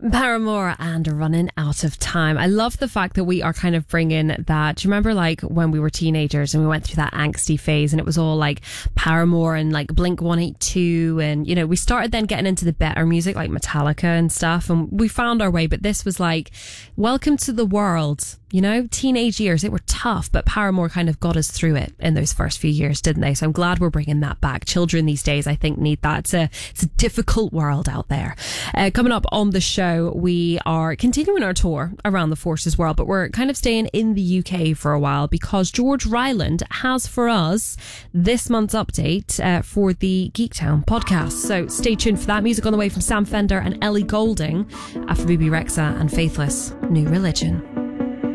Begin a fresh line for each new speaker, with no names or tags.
Paramore and Running Out of Time. I love the fact that we are kind of bringing that. Do you remember like when we were teenagers and we went through that angsty phase and it was all like Paramore and like Blink 182 and, you know, we started then getting into the better music like Metallica and stuff and we found our way, but this was like, welcome to the world. You know, teenage years, they were tough, but Paramore kind of got us through it in those first few years, didn't they? So I'm glad we're bringing that back. Children these days, I think, need that. It's a difficult world out there. Coming up on the show, we are continuing our tour around the Forces world, but we're kind of staying in the UK for a while because George Ryland has for us this month's update for the Geektown podcast. So stay tuned for that. Music on the way from Sam Fender and Ellie Goulding after BB Rexa and Faithless New Religion.